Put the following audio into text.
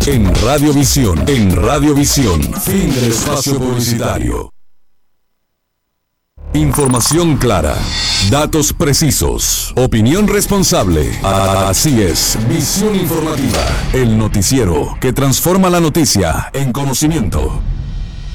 En Radiovisión. Fin del espacio publicitario. Información clara, datos precisos, opinión responsable. Así es, Visión Informativa, el noticiero que transforma la noticia en conocimiento.